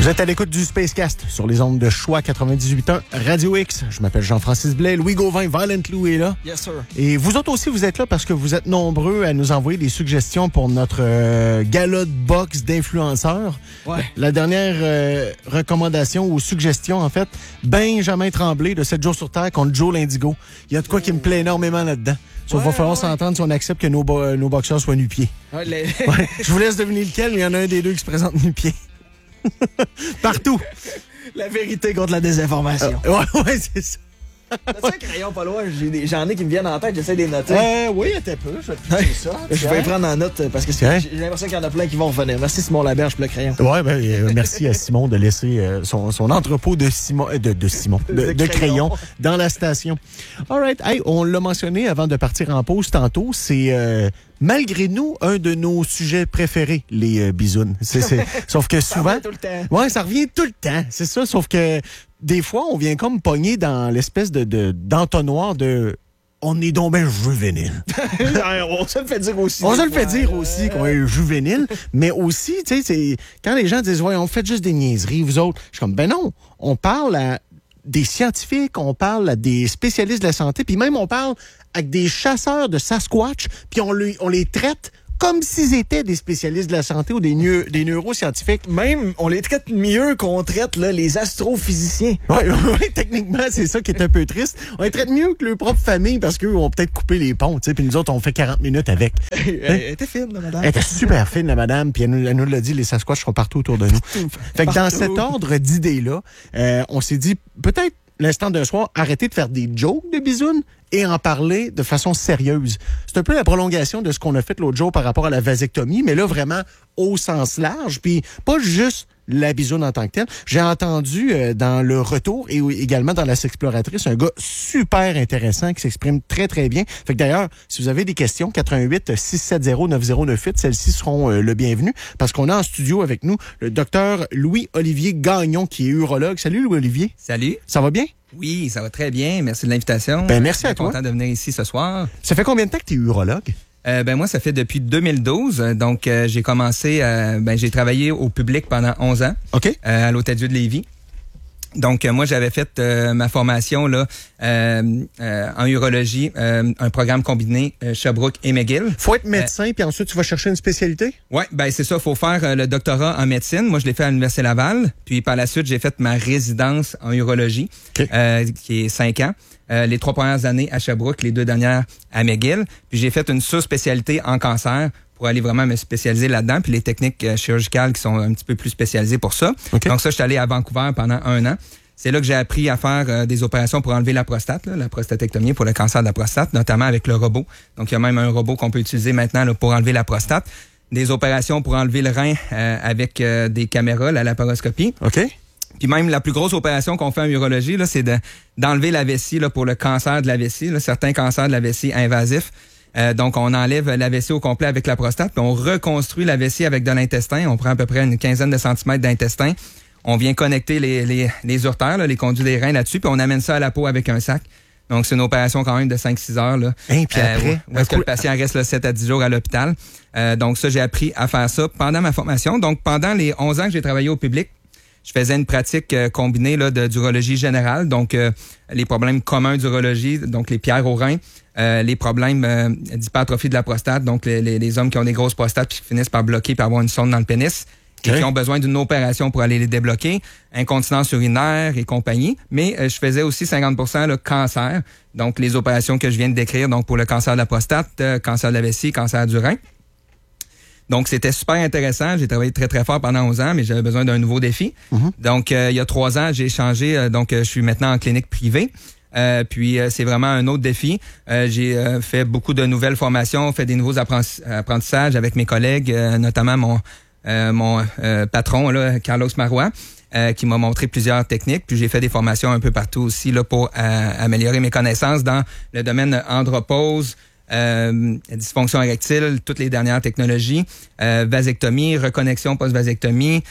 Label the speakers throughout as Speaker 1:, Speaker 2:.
Speaker 1: êtes à l'écoute du Spacecast sur les ondes de Choix 98.1 Radio X. Je m'appelle Jean-Francis Blais. Louis Gauvin, Violent Lou est là.
Speaker 2: Yes, sir.
Speaker 1: Et vous autres aussi, vous êtes là parce que vous êtes nombreux à nous envoyer des suggestions pour notre gala de boxe d'influenceurs.
Speaker 2: Ouais.
Speaker 1: La dernière recommandation ou suggestion, en fait, Benjamin Tremblay de 7 jours sur Terre contre Joe l'Indigo. Il y a de quoi qui me plaît énormément là-dedans. Sauf qu'il va falloir s'entendre si on accepte que nos boxeurs soient nu-pieds.
Speaker 2: Ouais,
Speaker 1: Ouais. Je vous laisse deviner lequel, mais il y en a un des deux qui se présente nu-pieds. Partout.
Speaker 2: La vérité contre la désinformation.
Speaker 1: Ouais, c'est ça.
Speaker 2: T'as-tu un crayon pas loin? J'en ai qui me viennent en tête, j'essaie de les noter.
Speaker 1: Oui, attends un peu. Je vais te piquer ça.
Speaker 2: Je vais les prendre en note parce que j'ai l'impression qu'il y en a plein qui vont revenir. Merci Simon Laberge pour le crayon.
Speaker 1: Ouais, merci à Simon de laisser son entrepôt de crayons dans la station. All right. Hey, on l'a mentionné avant de partir en pause tantôt, c'est malgré nous un de nos sujets préférés, les bisounes. Sauf que souvent...
Speaker 2: Ça revient tout le temps.
Speaker 1: Ouais, ça revient tout le temps. C'est ça, sauf que des fois, on vient comme pogner dans l'espèce d'entonnoir de... On est donc ben juvénile.
Speaker 2: On se le fait dire aussi.
Speaker 1: On se le fait dire aussi qu'on est juvénile, mais aussi, tu sais, c'est quand les gens disent, ouais, on fait juste des niaiseries, vous autres. Je suis comme, ben non, on parle à des scientifiques, on parle à des spécialistes de la santé, puis même on parle avec des chasseurs de Sasquatch, puis on les traite comme s'ils étaient des spécialistes de la santé ou des neuroscientifiques.
Speaker 2: Même, on les traite mieux qu'on traite là, les astrophysiciens.
Speaker 1: Oui, techniquement, c'est ça qui est un peu triste. On les traite mieux que leur propre famille parce qu'eux ont peut-être coupé les ponts, tu sais, puis nous autres, on fait 40 minutes avec.
Speaker 2: Elle était fine, la madame.
Speaker 1: Elle était super fine, la madame, puis elle nous l'a dit, les Sasquatch sont partout autour de nous. Fait que dans cet ordre d'idées-là, on s'est dit, peut-être, l'instant d'un soir, arrêter de faire des jokes de bisounes et en parler de façon sérieuse. C'est un peu la prolongation de ce qu'on a fait l'autre jour par rapport à la vasectomie, mais là, vraiment au sens large, puis pas juste la bisoune en tant que telle. J'ai entendu dans le retour et également dans la Sexploratrice un gars super intéressant qui s'exprime très, très bien. Fait que d'ailleurs, si vous avez des questions, 88-670-9098, celles-ci seront le bienvenu parce qu'on a en studio avec nous le docteur Louis-Olivier Gagnon qui est urologue. Salut Louis-Olivier.
Speaker 3: Salut.
Speaker 1: Ça va bien?
Speaker 3: Oui, ça va très bien. Merci de l'invitation.
Speaker 1: Ben, merci à
Speaker 3: toi.
Speaker 1: toi.
Speaker 3: Content de venir ici ce soir.
Speaker 1: Ça fait combien de temps que tu es urologue?
Speaker 3: Moi, ça fait depuis 2012. Donc, j'ai commencé, j'ai travaillé au public pendant 11 ans.
Speaker 1: OK.
Speaker 3: À l'Hôtel-Dieu de Lévis. Donc, moi, j'avais fait ma formation là en urologie, un programme combiné Sherbrooke et McGill.
Speaker 1: Faut être médecin, puis ensuite, tu vas chercher une spécialité?
Speaker 3: Oui, c'est ça. Faut faire le doctorat en médecine. Moi, je l'ai fait à l'Université Laval. Puis, par la suite, j'ai fait ma résidence en urologie, qui est 5 ans. Les 3 premières années à Sherbrooke, les 2 dernières à McGill. Puis, j'ai fait une sous-spécialité en cancer pour aller vraiment me spécialiser là-dedans, puis les techniques chirurgicales qui sont un petit peu plus spécialisées pour ça. Okay. Donc ça, je suis allé à Vancouver pendant 1 an. C'est là que j'ai appris à faire des opérations pour enlever la prostate, la prostatectomie pour le cancer de la prostate, notamment avec le robot. Donc il y a même un robot qu'on peut utiliser maintenant là, pour enlever la prostate. Des opérations pour enlever le rein avec des caméras, la laparoscopie.
Speaker 1: OK.
Speaker 3: Puis même la plus grosse opération qu'on fait en urologie, là, c'est d'enlever la vessie là, pour le cancer de la vessie, là, certains cancers de la vessie invasifs. Donc, on enlève la vessie au complet avec la prostate, puis on reconstruit la vessie avec de l'intestin. On prend à peu près une quinzaine de centimètres d'intestin. On vient connecter les uretères, là, les conduits des reins là-dessus, puis on amène ça à la peau avec un sac. Donc, c'est une opération quand même de 5-6 heures. Là.
Speaker 1: Et puis après?
Speaker 3: Où est-ce que le patient reste là, 7 à 10 jours à l'hôpital. Donc, ça, j'ai appris à faire ça pendant ma formation. Donc, pendant les 11 ans que j'ai travaillé au public, je faisais une pratique combinée là, d'urologie générale, donc les problèmes communs d'urologie, donc les pierres aux reins, les problèmes d'hypertrophie de la prostate, donc les hommes qui ont des grosses prostates puis qui finissent par bloquer puis avoir une sonde dans le pénis, et qui ont besoin d'une opération pour aller les débloquer, incontinence urinaire et compagnie. Mais je faisais aussi 50% le cancer, donc les opérations que je viens de décrire, donc pour le cancer de la prostate, cancer de la vessie, cancer du rein. Donc, c'était super intéressant. J'ai travaillé très, très fort pendant 11 ans, mais j'avais besoin d'un nouveau défi. Mm-hmm. Donc, il y a 3 ans, j'ai changé. Donc, je suis maintenant en clinique privée. Puis, c'est vraiment un autre défi. J'ai fait beaucoup de nouvelles formations, fait des nouveaux apprentissages avec mes collègues, notamment mon patron, là, Carlos Marois, qui m'a montré plusieurs techniques. Puis, j'ai fait des formations un peu partout aussi là pour améliorer mes connaissances dans le domaine andropause, dysfonction érectile, toutes les dernières technologies, vasectomie, reconnexion post-vasectomie,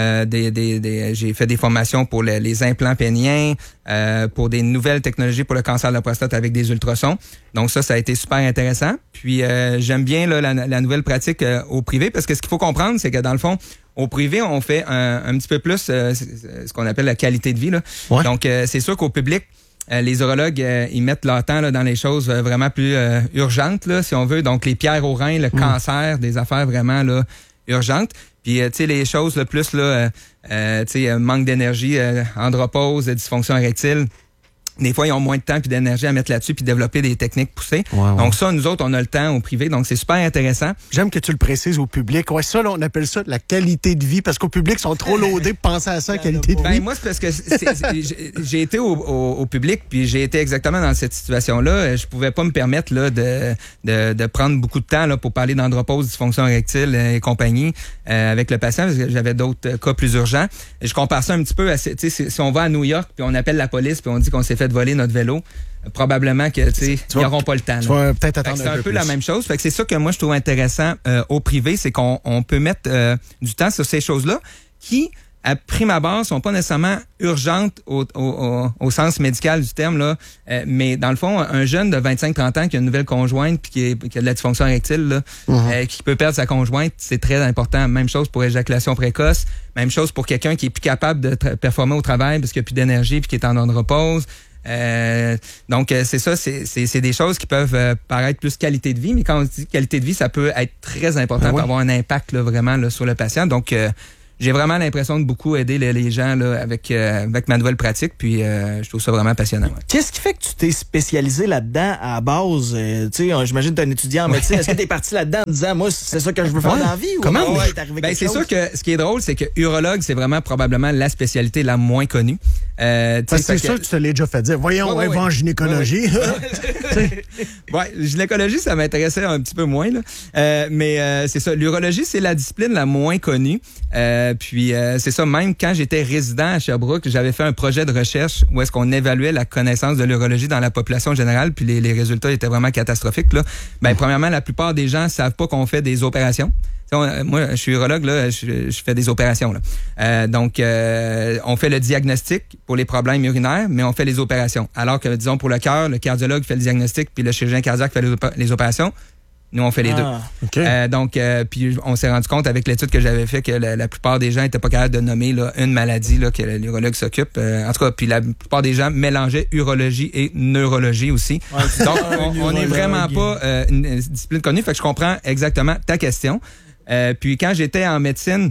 Speaker 3: j'ai fait des formations pour les implants péniens, pour des nouvelles technologies pour le cancer de la prostate avec des ultrasons. Donc ça a été super intéressant. Puis j'aime bien là, la nouvelle pratique au privé, parce que ce qu'il faut comprendre, c'est que dans le fond, au privé, on fait un petit peu plus ce qu'on appelle la qualité de vie. Là.
Speaker 1: Ouais.
Speaker 3: Donc, c'est sûr qu'au public, les urologues, ils mettent leur temps là, dans les choses vraiment plus urgentes, là, si on veut. Donc, les pierres au rein, le cancer, des affaires vraiment là, urgentes. Puis, tu sais, les choses le plus, là, tu sais, manque d'énergie, andropause, dysfonction érectile. Des fois, ils ont moins de temps puis d'énergie à mettre là-dessus puis développer des techniques poussées.
Speaker 1: Ouais.
Speaker 3: Donc ça, nous autres, on a le temps au privé. Donc, c'est super intéressant.
Speaker 1: J'aime que tu le précises au public. Ouais, ça, là, on appelle ça la qualité de vie, parce qu'au public, ils sont trop loadés pour penser à ça, qualité de vie.
Speaker 3: Ben, moi, c'est parce que j'ai été au public puis j'ai été exactement dans cette situation-là. Je pouvais pas me permettre là, de prendre beaucoup de temps là, pour parler d'andropause, dysfonction érectile et compagnie avec le patient, parce que j'avais d'autres cas plus urgents. Et je compare ça un petit peu à, tu sais, si on va à New York puis on appelle la police puis on dit qu'on s'est fait voler notre vélo, probablement que ils n'auront pas le temps.
Speaker 1: Tu vas peut-être attendre
Speaker 3: c'est un peu
Speaker 1: plus.
Speaker 3: la même chose. Fait que c'est ça que moi je trouve intéressant au privé, c'est qu'on peut mettre du temps sur ces choses-là qui, à prime abord, sont pas nécessairement urgentes au sens médical du terme, là. Mais dans le fond, un jeune de 25-30 ans qui a une nouvelle conjointe puis qui a de la dysfonction érectile, là, qui peut perdre sa conjointe, c'est très important. Même chose pour éjaculation précoce. Même chose pour quelqu'un qui est plus capable de performer au travail parce qu'il n'y a plus d'énergie puis qui est en andropause. Donc, c'est ça, c'est des choses qui peuvent paraître plus qualité de vie, mais quand on dit qualité de vie, ça peut être très important pour avoir un impact là, vraiment là, sur le patient. Donc, j'ai vraiment l'impression de beaucoup aider les gens là, avec ma nouvelle pratique, puis je trouve ça vraiment passionnant. Ouais.
Speaker 2: Qu'est-ce qui fait que tu t'es spécialisé là-dedans à la base? Tu sais, j'imagine que tu es un étudiant en médecine. Est-ce que tu es parti là-dedans en disant, moi, c'est ça que je veux faire dans la vie?
Speaker 1: Comment?
Speaker 2: Ou
Speaker 3: c'est sûr que ce qui est drôle, c'est que urologue, c'est vraiment probablement la spécialité la moins connue.
Speaker 1: C'est sûr que tu te l'as déjà fait dire. Voyons, en gynécologie.
Speaker 3: Ouais, gynécologie, ça m'intéressait un petit peu moins. Là. Mais c'est ça, l'urologie, c'est la discipline la moins connue. Puis c'est ça, même quand j'étais résident à Sherbrooke, j'avais fait un projet de recherche où est-ce qu'on évaluait la connaissance de l'urologie dans la population générale, puis les résultats étaient vraiment catastrophiques. Là. Ben, premièrement, la plupart des gens savent pas qu'on fait des opérations. Moi, je suis urologue, là, je fais des opérations. Là. Donc, on fait le diagnostic pour les problèmes urinaires, mais on fait les opérations. Alors que, disons, pour le cœur, le cardiologue fait le diagnostic, puis le chirurgien cardiaque fait les opérations. Nous, on fait les deux.
Speaker 1: Okay.
Speaker 3: Donc, puis on s'est rendu compte avec l'étude que j'avais fait que la plupart des gens étaient pas capables de nommer là, une maladie là, que l'urologue s'occupe. En tout cas, puis la plupart des gens mélangeaient urologie et neurologie aussi. Ouais, donc, on n'est vraiment pas une discipline connue. Fait que je comprends exactement ta question. Puis quand j'étais en médecine,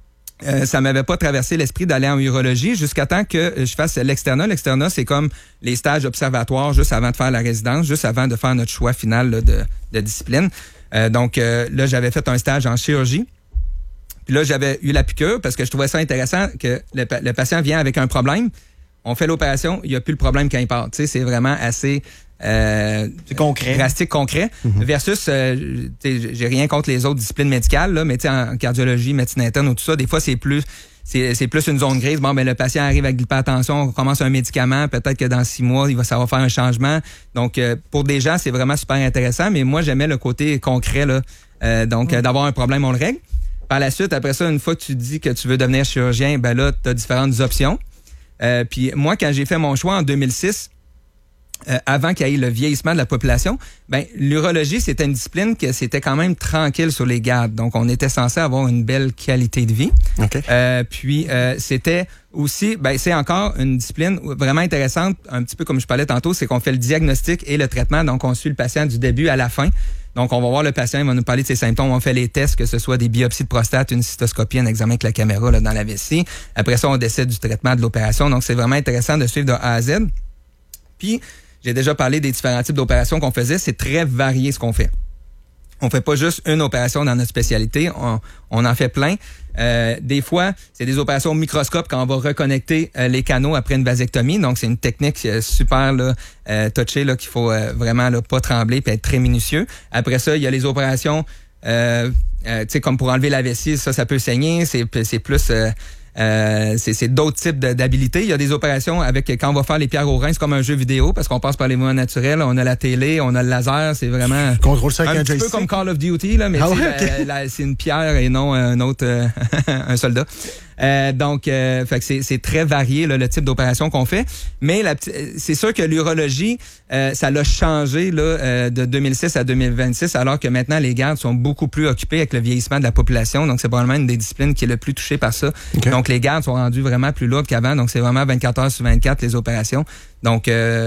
Speaker 3: ça m'avait pas traversé l'esprit d'aller en urologie jusqu'à temps que je fasse l'externat. L'externat, c'est comme les stages observatoires juste avant de faire la résidence, juste avant de faire notre choix final là, de discipline. Donc là, j'avais fait un stage en chirurgie. Puis là, j'avais eu la piqûre parce que je trouvais ça intéressant que le patient vient avec un problème. On fait l'opération, il n'y a plus le problème quand il part. Tu sais, c'est vraiment assez...
Speaker 2: c'est concret.
Speaker 3: Drastique, concret. Versus, j'ai rien contre les autres disciplines médicales, là, mais en cardiologie, médecine interne ou tout ça, des fois, c'est plus une zone grise. Bon, ben le patient arrive avec de l'hypertension, on commence un médicament, peut-être que dans 6 mois, ça va faire un changement. Donc, pour des gens, c'est vraiment super intéressant, mais moi, j'aimais le côté concret, là. D'avoir un problème, on le règle. Par la suite, après ça, une fois que tu dis que tu veux devenir chirurgien, ben là, tu as différentes options. Puis moi, quand j'ai fait mon choix en 2006, avant qu'il y ait le vieillissement de la population, ben l'urologie, c'était une discipline que c'était quand même tranquille sur les gardes. Donc, on était censé avoir une belle qualité de vie.
Speaker 1: Okay.
Speaker 3: Puis, c'était aussi, ben c'est encore une discipline vraiment intéressante, un petit peu comme je parlais tantôt, c'est qu'on fait le diagnostic et le traitement. Donc, on suit le patient du début à la fin. Donc, on va voir le patient, il va nous parler de ses symptômes. On fait les tests, que ce soit des biopsies de prostate, une cystoscopie, un examen avec la caméra là, dans la vessie. Après ça, on décide du traitement de l'opération. Donc, c'est vraiment intéressant de suivre de A à Z. Puis, j'ai déjà parlé des différents types d'opérations qu'on faisait. C'est très varié ce qu'on fait. On fait pas juste une opération dans notre spécialité. On en fait plein. Des fois, c'est des opérations au microscope quand on va reconnecter les canaux après une vasectomie. Donc, c'est une technique super là, touchée là, qu'il faut vraiment là, pas trembler puis être très minutieux. Après ça, il y a les opérations, tu sais, comme pour enlever la vessie, ça peut saigner. C'est plus c'est d'autres types d'habilités. Il y a des opérations avec, quand on va faire les pierres aux reins, c'est comme un jeu vidéo parce qu'on passe par les mouvements naturels, on a la télé, on a le laser, c'est vraiment
Speaker 1: contrôle ça avec
Speaker 3: un petit peu comme Call of Duty, là, mais c'est une pierre et non un autre un soldat. Donc, fait que c'est très varié là, le type d'opération qu'on fait. Mais c'est sûr que l'urologie, ça l'a changé là, de 2006 à 2026, alors que maintenant les gardes sont beaucoup plus occupés avec le vieillissement de la population. Donc, c'est probablement une des disciplines qui est le plus touchée par ça. Okay. Donc, les gardes sont rendus vraiment plus lourdes qu'avant. Donc, c'est vraiment 24 heures sur 24 les opérations. Donc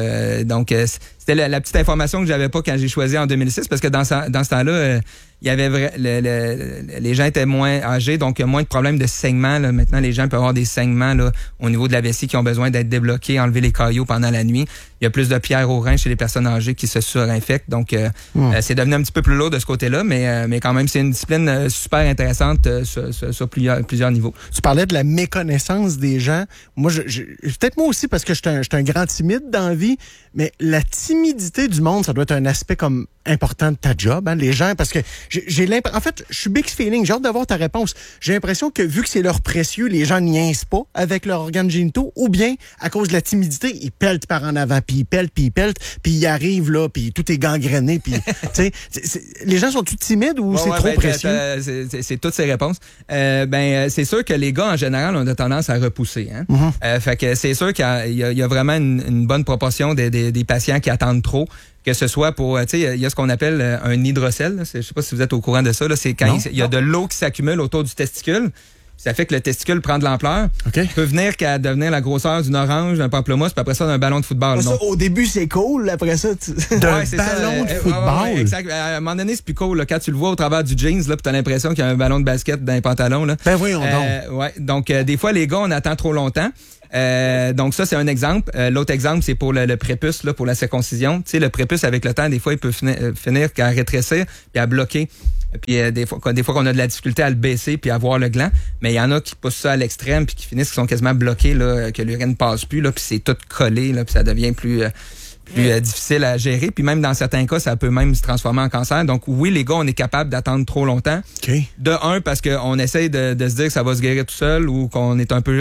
Speaker 3: c'était la petite information que j'avais pas quand j'ai choisi en 2006, parce que dans ce temps-là, il y avait les gens étaient moins âgés, donc il y a moins de problèmes de saignement. Là. Maintenant, les gens peuvent avoir des saignements là, au niveau de la vessie qui ont besoin d'être débloqués, enlever les caillots pendant la nuit. Il y a plus de pierres aux reins chez les personnes âgées qui se surinfectent. Donc, c'est devenu un petit peu plus lourd de ce côté-là, mais quand même, c'est une discipline super intéressante sur plusieurs niveaux.
Speaker 1: Tu parlais de la méconnaissance des gens. Moi, peut-être moi aussi, parce que je suis un grand timide dans la vie, mais la timidité du monde, ça doit être un aspect comme important de ta job, hein, les gens, parce que j'ai l'impression, en fait, je suis big feeling, j'ai hâte d'avoir ta réponse. J'ai l'impression que vu que c'est leur précieux, les gens niaisent pas avec leurs organes génitaux, ou bien, à cause de la timidité, ils peltent par en avant, puis ils peltent, puis ils arrivent là, puis tout est gangréné, puis, tu sais, les gens sont-ils timides ou c'est trop précieux?
Speaker 3: C'est toutes ces réponses. C'est sûr que les gars, en général, ont tendance à repousser, hein. Fait que c'est sûr qu'il y a vraiment une bonne proportion des patients qui attendent trop. Que ce soit pour, tu sais, il y a ce qu'on appelle un hydrocèle. Je sais pas si vous êtes au courant de ça. Là, c'est quand il y a de l'eau qui s'accumule autour du testicule. Ça fait que le testicule prend de l'ampleur. Okay. Peut venir qu'à devenir la grosseur d'une orange, d'un pamplemousse, puis après ça, d'un ballon de football.
Speaker 2: Ça, au début, c'est cool. Après ça,
Speaker 1: d'un ballon de football.
Speaker 3: Ouais, exact. À un moment donné, c'est plus cool. Là, quand tu le vois au travers du jeans, là, puis t'as l'impression qu'il y a un ballon de basket dans les pantalons. Là.
Speaker 1: Ben voyons donc.
Speaker 3: Ouais. Donc, des fois, les gars, on attend trop longtemps. Donc ça, c'est un exemple. L'autre exemple, c'est pour le prépuce, là, pour la circoncision. Tu sais, le prépuce, avec le temps, des fois, il peut finir qu'à rétrécir puis à bloquer. Puis des fois qu'on a de la difficulté à le baisser puis à voir le gland. Mais il y en a qui poussent ça à l'extrême puis qui finissent qui sont quasiment bloqués, là, que l'urine passe plus, là, puis c'est tout collé, là, puis ça devient plus difficile à gérer. Puis même dans certains cas, ça peut même se transformer en cancer. Donc oui, les gars, on est capable d'attendre trop longtemps.
Speaker 1: Okay.
Speaker 3: De un, parce qu'on essaye de se dire que ça va se guérir tout seul ou qu'on est un peu...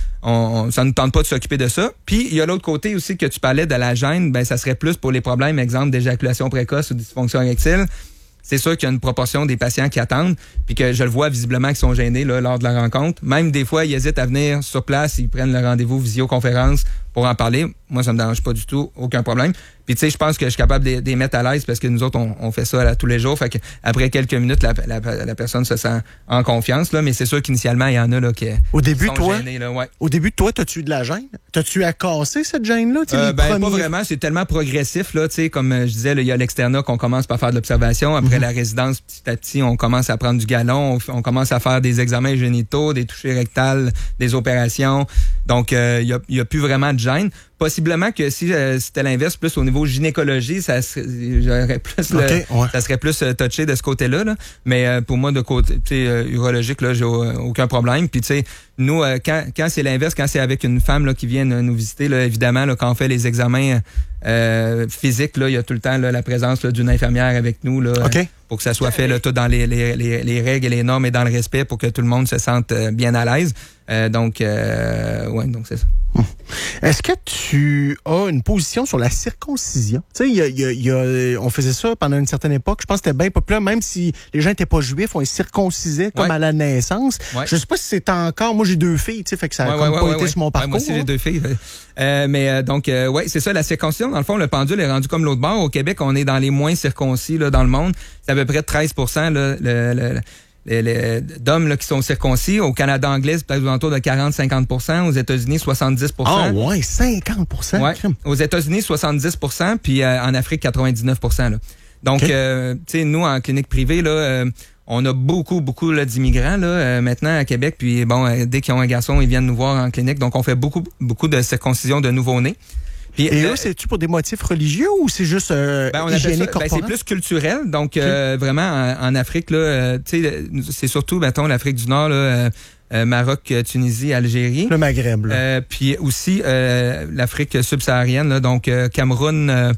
Speaker 3: ça ne tente pas de s'occuper de ça. Puis il y a l'autre côté aussi que tu parlais de la gêne. Ben ça serait plus pour les problèmes, exemple d'éjaculation précoce ou dysfonction érectile. C'est sûr qu'il y a une proportion des patients qui attendent, puis que je le vois visiblement qu'ils sont gênés là, lors de la rencontre. Même des fois, ils hésitent à venir sur place, ils prennent le rendez-vous visioconférence pour en parler. Moi, ça me dérange pas du tout, aucun problème. Puis tu sais, je pense que je suis capable de les mettre à l'aise parce que nous autres, on fait ça tous les jours. Fait que après quelques minutes, la personne se sent en confiance. Là, mais c'est sûr qu'initialement, il y en a là qui sont gênés. Là, ouais.
Speaker 1: Au début, toi, t'as-tu eu de la gêne? T'as-tu à casser cette gêne-là?
Speaker 3: Pas vraiment. C'est tellement progressif. Là, comme je disais, il y a l'externat qu'on commence par faire de l'observation. Après la résidence, petit à petit, on commence à prendre du galon. On commence à faire des examens génitaux, des touchées rectales, des opérations. Donc, il y a plus vraiment de gêne. Possiblement que si c'était l'inverse, plus au niveau gynécologie, ça serait plus touché de ce côté-là. Là. Mais pour moi, de côté urologique, là, j'ai aucun problème. Puis tu sais, nous, quand c'est l'inverse, quand c'est avec une femme là, qui vient nous visiter, là, évidemment, là, quand on fait les examens physiques, là, il y a tout le temps là, la présence là, d'une infirmière avec nous là, pour que ça soit fait là, tout dans les règles et les normes et dans le respect pour que tout le monde se sente bien à l'aise. Donc c'est ça.
Speaker 1: Est-ce que tu as une position sur la circoncision? Tu sais, on faisait ça pendant une certaine époque. Je pense que c'était bien populaire, même si les gens n'étaient pas juifs, on les circoncisait comme à la naissance. Ouais. Je sais pas si c'est encore... Moi, j'ai 2 filles, tu sais, fait que ça a pas été sur mon parcours.
Speaker 3: Moi aussi, j'ai 2 filles. C'est ça, la circoncision. Dans le fond, le pendule est rendu comme l'autre bord. Au Québec, on est dans les moins circoncis là, dans le monde. C'est à peu près 13% là, d'hommes là, qui sont circoncis. Au Canada anglais, c'est peut-être autour de 40-50%. Aux États-Unis, 70%.
Speaker 1: Ah ouais, 50%?
Speaker 3: Ouais. Aux États-Unis, 70%, puis en Afrique, 99%. Là. Donc, tu sais, nous, en clinique privée, là, on a beaucoup là, d'immigrants là, maintenant à Québec. Puis bon, dès qu'ils ont un garçon, ils viennent nous voir en clinique. Donc, on fait beaucoup de circoncision de nouveau-nés.
Speaker 1: Puis, et là, c'est-tu pour des motifs religieux ou c'est juste hygiénique corporelle?
Speaker 3: C'est plus culturel. Donc, vraiment, en Afrique, là, tu sais, c'est surtout, mettons, l'Afrique du Nord, là, Maroc, Tunisie, Algérie.
Speaker 1: Le Maghreb, là.
Speaker 3: Puis aussi l'Afrique subsaharienne, là, donc Cameroun,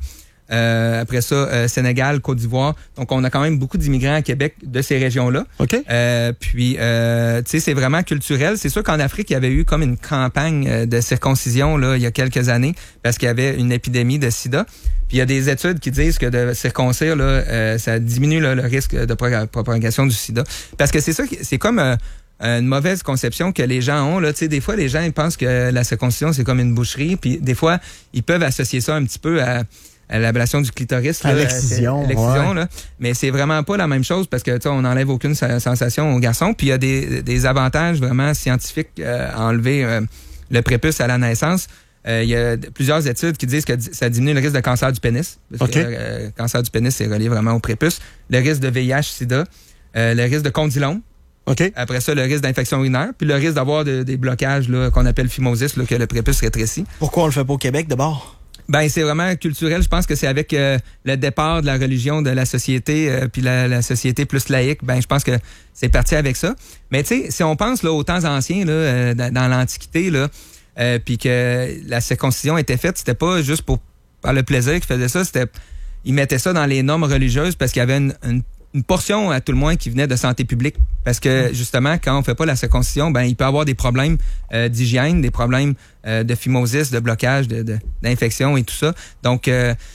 Speaker 3: Après ça, Sénégal, Côte d'Ivoire. Donc, on a quand même beaucoup d'immigrants à Québec de ces régions-là.
Speaker 1: OK.
Speaker 3: Puis, tu sais, c'est vraiment culturel. C'est sûr qu'en Afrique, il y avait eu comme une campagne de circoncision là, il y a quelques années parce qu'il y avait une épidémie de sida. Puis, il y a des études qui disent que de circoncire, là, ça diminue là, le risque de propagation du sida. Parce que c'est ça, c'est comme... une mauvaise conception que les gens ont. Là. Tu sais, des fois, les gens ils pensent que la circoncision, c'est comme une boucherie. Puis des fois, ils peuvent associer ça un petit peu à l'ablation du clitoris.
Speaker 1: À l'excision.
Speaker 3: L'excision, là. Mais c'est vraiment pas la même chose parce que tu sais, on n'enlève aucune sensation aux garçons. Puis il y a des avantages vraiment scientifiques à enlever le prépuce à la naissance. Il y a plusieurs études qui disent que ça diminue le risque de cancer du pénis. Parce que le cancer du pénis, c'est relié vraiment au prépuce. Le risque de VIH-Sida. Le risque de condylome.
Speaker 1: OK.
Speaker 3: Après ça, le risque d'infection urinaire, puis le risque d'avoir des blocages là, qu'on appelle phimosis, là, que le prépuce rétrécit.
Speaker 2: Pourquoi on le fait pas au Québec d'abord?
Speaker 3: Ben c'est vraiment culturel. Je pense que c'est avec le départ de la religion, de la société, puis la société plus laïque. Ben je pense que c'est parti avec ça. Mais tu sais, si on pense là aux temps anciens, là, dans l'Antiquité, là, puis que la circoncision était faite, c'était pas juste par le plaisir qu'ils faisaient ça. Ils mettaient ça dans les normes religieuses parce qu'il y avait une portion, à tout le moins, qui venait de santé publique. Parce que, justement, quand on fait pas la circoncision, ben il peut y avoir des problèmes d'hygiène, des problèmes de phimosis, de blocage, d'infection et tout ça. Donc,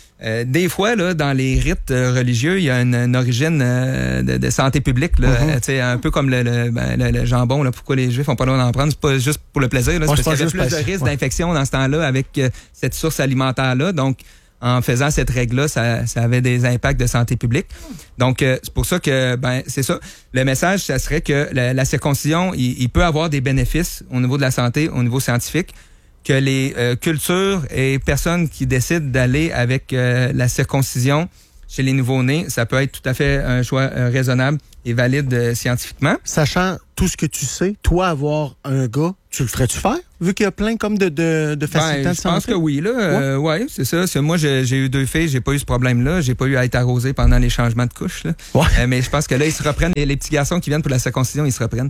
Speaker 3: des fois, là, dans les rites religieux, il y a une origine de santé publique. Là, tu sais, un peu comme le jambon. Là, pourquoi les Juifs n'ont pas le droit d'en prendre? C'est pas juste pour le plaisir. Là, c'est parce qu'il y avait plus de risques d'infection dans ce temps-là avec cette source alimentaire-là. Donc, en faisant cette règle-là, ça avait des impacts de santé publique. Donc, c'est pour ça que, c'est ça. Le message, ça serait que la circoncision, il peut avoir des bénéfices au niveau de la santé, au niveau scientifique, que les cultures et personnes qui décident d'aller avec la circoncision chez les nouveau-nés, ça peut être tout à fait un choix raisonnable et valide scientifiquement.
Speaker 1: Sachant tout ce que tu sais, toi, avoir un gars, tu le ferais-tu faire? Vu qu'il y a plein comme de facilitants de santé?
Speaker 3: Je pense que oui, là. Ouais, c'est ça. Moi, j'ai eu 2 filles, j'ai pas eu ce problème-là. J'ai pas eu à être arrosé pendant les changements de couches, là.
Speaker 1: Ouais.
Speaker 3: Mais je pense que là, ils se reprennent. Les petits garçons qui viennent pour la circoncision, ils se reprennent.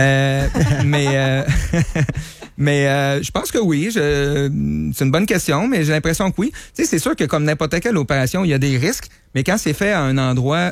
Speaker 3: Mais je pense que oui. C'est une bonne question, mais j'ai l'impression que oui. Tu sais, c'est sûr que comme n'importe quelle opération, il y a des risques, mais quand c'est fait à un endroit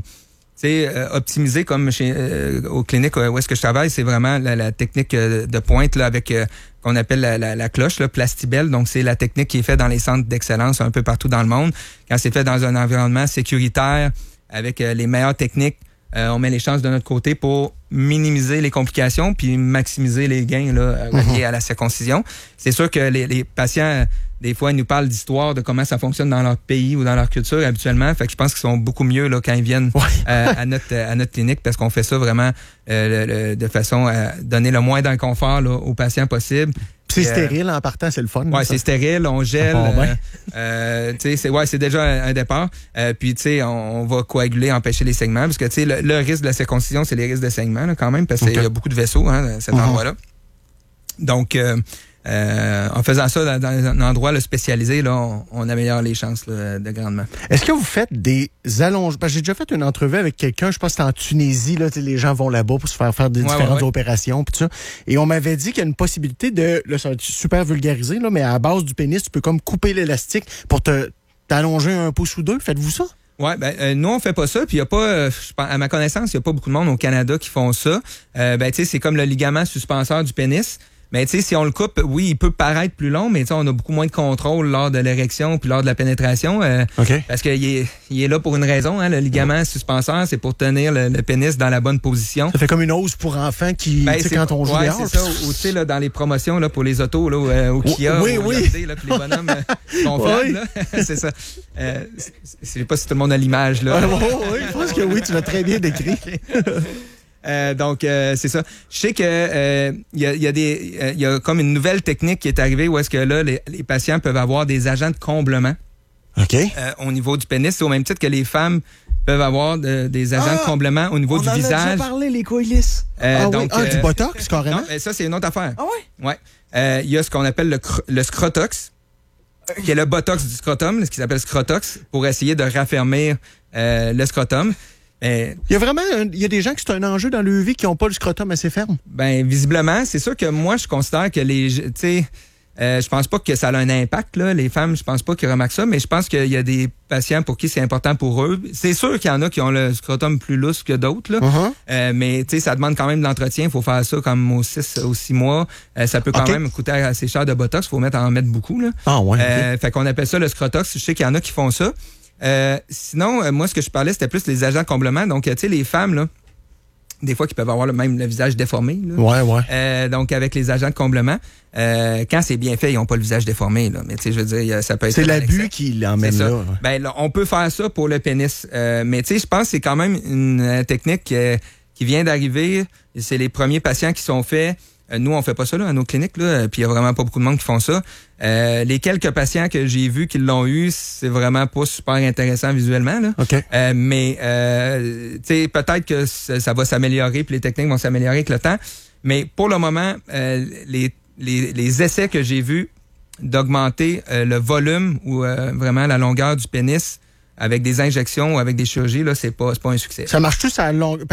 Speaker 3: optimisé comme aux cliniques où est-ce que je travaille, c'est vraiment la technique de pointe là avec qu'on appelle la cloche, là, Plastibelle. Donc, c'est la technique qui est faite dans les centres d'excellence un peu partout dans le monde. Quand c'est fait dans un environnement sécuritaire, avec les meilleures techniques, on met les chances de notre côté pour minimiser les complications puis maximiser les gains là, reliés à la circoncision. C'est sûr que les patients, des fois, ils nous parlent d'histoire de comment ça fonctionne dans leur pays ou dans leur culture habituellement. Fait que je pense qu'ils sont beaucoup mieux là, quand ils viennent à notre clinique parce qu'on fait ça vraiment de façon à donner le moins d'inconfort là, aux patients possible.
Speaker 1: C'est stérile en partant, c'est le fun.
Speaker 3: Ouais, c'est stérile, on gèle. C'est déjà un départ. Puis tu sais, on va coaguler, empêcher les saignements, parce que tu sais, le risque de la circoncision, c'est les risques de saignement là, quand même, parce qu'il y a beaucoup de vaisseaux à cet endroit-là. Donc, en faisant ça dans un endroit là, spécialisé, là, on améliore les chances là, de grandement.
Speaker 1: Est-ce que vous faites des allongements? J'ai déjà fait une entrevue avec quelqu'un, je pense que c'était en Tunisie, là, les gens vont là-bas pour se faire des différentes opérations pis tout ça. Et on m'avait dit qu'il y a une possibilité de, là, ça va être super vulgarisé, là, mais à la base du pénis, tu peux comme couper l'élastique pour t'allonger 1 pouce ou 2. Faites-vous ça?
Speaker 3: Ouais, nous on fait pas ça, puis il y a pas, à ma connaissance, il y a pas beaucoup de monde au Canada qui font ça. Tu sais, c'est comme le ligament suspenseur du pénis. Mais tu sais, si on le coupe, oui, il peut paraître plus long, mais tu sais, on a beaucoup moins de contrôle lors de l'érection puis lors de la pénétration. Parce qu'il est là pour une raison, hein, le ligament suspenseur, c'est pour tenir le pénis dans la bonne position.
Speaker 1: Ça fait comme une hausse pour enfants qui, tu sais, quand on joue dehors.
Speaker 3: C'est ça. Ou tu sais, là, dans les promotions, là, pour les autos, là, au Kia,
Speaker 1: oui.
Speaker 3: Là, puis les bonhommes gonflables, là. C'est ça. Je sais pas si tout le monde a l'image, là.
Speaker 1: Oui, je pense que oui, tu l'as très bien décrit.
Speaker 3: Donc, c'est ça. Je sais que il y a comme une nouvelle technique qui est arrivée où est-ce que là, les patients peuvent avoir des agents de comblement au niveau du pénis. C'est au même titre que les femmes peuvent avoir des agents de comblement au niveau du visage.
Speaker 2: On en a déjà parlé, les coïlis.
Speaker 1: Du botox, carrément?
Speaker 3: Non, ça, c'est une autre affaire.
Speaker 2: Ah ouais?
Speaker 3: Ouais. Il y a ce qu'on appelle le scrotox, qui est le botox du scrotum, ce qui s'appelle scrotox, pour essayer de raffermir le scrotum.
Speaker 1: Il y a des gens qui c'est un enjeu dans leur vie qui n'ont pas le scrotum assez ferme.
Speaker 3: Ben visiblement, c'est sûr que moi je considère que Je pense pas que ça a un impact, là. Les femmes, je pense pas qu'ils remarquent ça, mais je pense qu'il y a des patients pour qui c'est important pour eux. C'est sûr qu'il y en a qui ont le scrotum plus lousse que d'autres, là. Mais tu sais, ça demande quand même de l'entretien. Il faut faire ça comme aux 6 mois. Ça peut quand même coûter assez cher de botox. Il faut en mettre beaucoup, là.
Speaker 1: Ah ouais.
Speaker 3: Fait qu'on appelle ça le scrotox. Je sais qu'il y en a qui font ça. Sinon, moi, ce que je parlais, c'était plus les agents de comblement. Donc, tu sais, les femmes, là, des fois, qui peuvent avoir même le visage déformé. Là.
Speaker 1: Ouais.
Speaker 3: Donc, avec les agents de comblement, quand c'est bien fait, ils n'ont pas le visage déformé. Là. Mais tu sais, je veux dire, ça peut être...
Speaker 1: C'est l'abus qui l'emmène là.
Speaker 3: Ben, là, on peut faire ça pour le pénis. Mais tu sais, je pense que c'est quand même une technique qui vient d'arriver. C'est les premiers patients qui sont faits. Nous, on fait pas ça là, à nos cliniques, là, puis il y a vraiment pas beaucoup de monde qui font ça. Les quelques patients que j'ai vus qui l'ont eu, c'est vraiment pas super intéressant visuellement. Là. Mais tu sais, peut-être que ça va s'améliorer, puis les techniques vont s'améliorer avec le temps. Mais pour le moment, les essais que j'ai vus d'augmenter le volume ou vraiment la longueur du pénis avec des injections ou avec des chirurgies, là, c'est pas un succès.
Speaker 1: Ça marche-tu à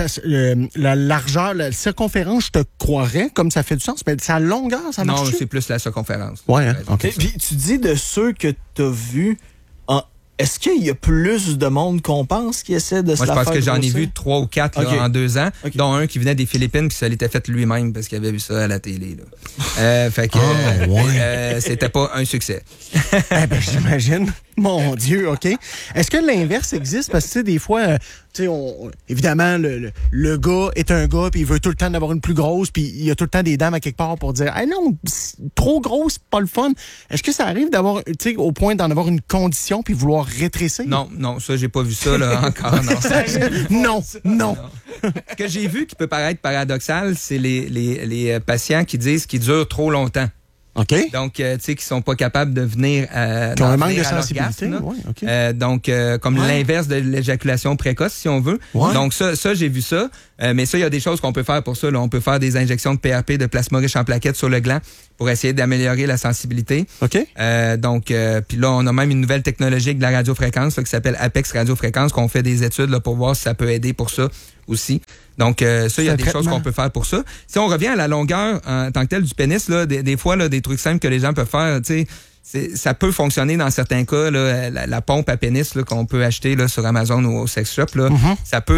Speaker 1: la largeur, la circonférence, je te croirais, comme ça fait du sens, mais sa longueur, ça marche-tu?
Speaker 3: Non, c'est plus la circonférence.
Speaker 1: Ouais, hein? OK.
Speaker 2: Puis tu dis de ceux que tu as vus, est-ce qu'il y a plus de monde qu'on pense qui essaie de se la faire?
Speaker 3: Moi, je pense que j'en ai
Speaker 2: grossir?
Speaker 3: vu 3 ou 4 là, en 2 ans, dont un qui venait des Philippines qui se l'était fait lui-même parce qu'il avait vu ça à la télé. Là. Fait que c'était pas un succès.
Speaker 1: J'imagine. Mon Dieu, OK. Est-ce que l'inverse existe? Parce que, tu sais, des fois, tu sais, évidemment, le gars est un gars, puis il veut tout le temps en avoir une plus grosse, puis il y a tout le temps des dames à quelque part pour dire « Ah non, trop grosse, c'est pas le fun. » Est-ce que ça arrive d'avoir, tu sais, au point d'en avoir une condition puis vouloir rétrécir?
Speaker 3: Non, ça, j'ai pas vu ça là encore. Non.
Speaker 1: Non.
Speaker 3: Ce que j'ai vu qui peut paraître paradoxal, c'est les patients qui disent qu'ils durent trop longtemps.
Speaker 1: OK.
Speaker 3: Donc, tu sais, qui sont pas capables de venir
Speaker 1: qui ont un manque de sensibilité.
Speaker 3: Ouais,
Speaker 1: okay.
Speaker 3: Donc, comme l'inverse de l'éjaculation précoce, si on veut.
Speaker 1: Ouais.
Speaker 3: Donc, ça j'ai vu ça. Mais ça, il y a des choses qu'on peut faire pour ça. Là. On peut faire des injections de PRP, de plasma riche en plaquettes sur le gland pour essayer d'améliorer la sensibilité.
Speaker 1: OK.
Speaker 3: Donc, puis là, on a même une nouvelle technologie de la radiofréquence là, qui s'appelle Apex Radiofréquence, qu'on fait des études là, pour voir si ça peut aider pour ça aussi. Donc, ça, il y a des choses qu'on peut faire pour ça. Si on revient à la longueur en tant que telle du pénis, là, des fois, là, des trucs simples que les gens peuvent faire, tu sais, ça peut fonctionner dans certains cas, là, la pompe à pénis là, qu'on peut acheter là, sur Amazon ou au sex shop. Là, ça peut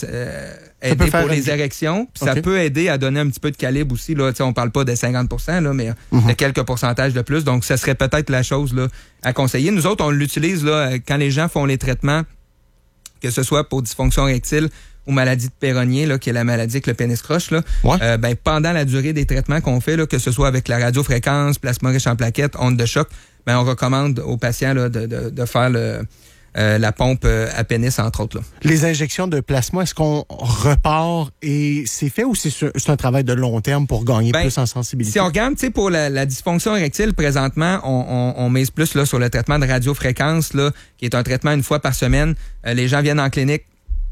Speaker 3: aider pour les érections. Puis ça peut aider à donner un petit peu de calibre aussi. Là, on parle pas de 50%, là, mais de quelques pourcentages de plus. Donc, ça serait peut-être la chose là, à conseiller. Nous autres, on l'utilise là, quand les gens font les traitements, que ce soit pour dysfonction érectile ou maladie de Peyronie, là, qui est la maladie que le pénis croche, là, pendant la durée des traitements qu'on fait, là, que ce soit avec la radiofréquence, plasma riche en plaquettes, onde de choc, on recommande aux patients là, de faire la pompe à pénis, entre autres. Là.
Speaker 1: Les injections de plasma, est-ce qu'on repart et c'est fait ou c'est un travail de long terme pour gagner plus en sensibilité?
Speaker 3: Si on regarde, tu sais, pour la dysfonction érectile, présentement, on mise plus là, sur le traitement de radiofréquence, là, qui est un traitement une fois par semaine. Les gens viennent en clinique.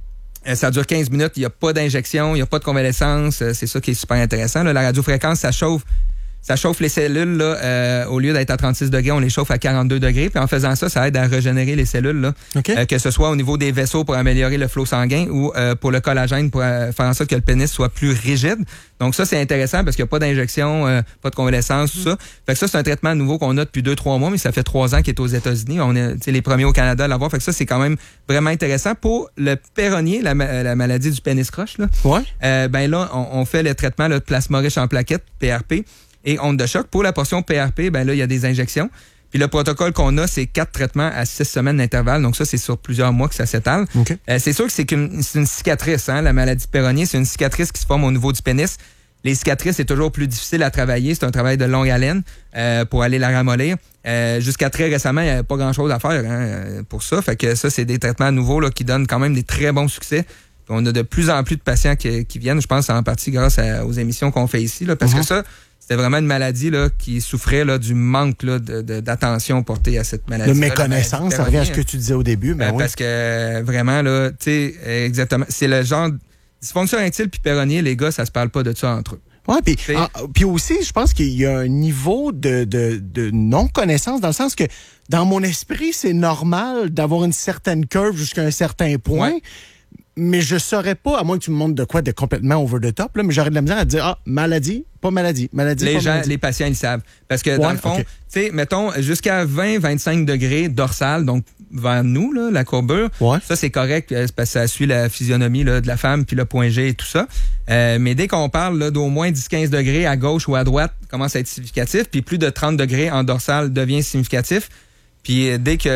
Speaker 3: Ça dure 15 minutes, il n'y a pas d'injection, il n'y a pas de convalescence. C'est ça qui est super intéressant. Là. La radiofréquence, ça chauffe les cellules. Là, au lieu d'être à 36 degrés, on les chauffe à 42 degrés. Puis en faisant ça, ça aide à régénérer les cellules. Là. Que ce soit au niveau des vaisseaux pour améliorer le flot sanguin ou pour le collagène pour faire en sorte que le pénis soit plus rigide. Donc ça, c'est intéressant parce qu'il n'y a pas d'injection, pas de convalescence, tout ça. Fait que ça, c'est un traitement nouveau qu'on a depuis 2-3 mois, mais ça fait 3 ans qu'il est aux États-Unis. On est les premiers au Canada à l'avoir. Fait que ça, c'est quand même vraiment intéressant. Pour le péronnier, la maladie du pénis croche, là, là, on fait le traitement là, de plasma riche en plaquettes, PRP, et onde de choc. Pour la portion PRP, là, il y a des injections. Puis le protocole qu'on a, c'est 4 traitements à 6 semaines d'intervalle. Donc ça, c'est sur plusieurs mois que ça s'étale. C'est sûr que c'est une cicatrice, hein, la maladie de Peyronie. C'est une cicatrice qui se forme au niveau du pénis. Les cicatrices, c'est toujours plus difficile à travailler. C'est un travail de longue haleine pour aller la ramollir. Jusqu'à très récemment, il n'y avait pas grand-chose à faire pour ça. Fait que ça, c'est des traitements nouveaux là, qui donnent quand même des très bons succès. Puis on a de plus en plus de patients qui viennent, je pense, en partie grâce aux émissions qu'on fait ici. Là, parce que ça, c'était vraiment une maladie là, qui souffrait là, du manque là, d'attention portée à cette maladie.
Speaker 1: De méconnaissance, ça revient à ce que tu disais au début. Mais
Speaker 3: Parce que vraiment, là, tu sais, exactement, c'est le genre dysfonction érectile puis péronnier, les gars, ça se parle pas de ça entre eux.
Speaker 1: Ouais, puis aussi, je pense qu'il y a un niveau de non-connaissance dans le sens que dans mon esprit, c'est normal d'avoir une certaine curve jusqu'à un certain point. mais je saurais pas, à moins que tu me montres de quoi de complètement over the top, là, mais j'aurais de la misère à dire, maladie, pas maladie, maladie,
Speaker 3: Les
Speaker 1: pas
Speaker 3: gens,
Speaker 1: maladie.
Speaker 3: les patients, ils le savent. Parce que dans le fond,
Speaker 1: ok.
Speaker 3: tu sais, mettons, jusqu'à 20-25 degrés dorsal, donc vers nous, là, la courbure, ça, c'est correct, parce que ça suit la physionomie là, de la femme, puis le point G et tout ça. Mais dès qu'on parle là, d'au moins 10-15 degrés à gauche ou à droite, commence à être significatif, puis plus de 30 degrés en dorsal devient significatif. Puis dès qu'il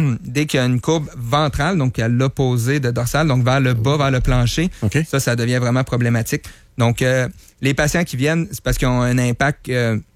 Speaker 3: y a une courbe ventrale, donc à l'opposé de dorsale, donc vers le bas, vers le plancher, ça devient vraiment problématique. Donc, les patients qui viennent, c'est parce qu'ils ont un impact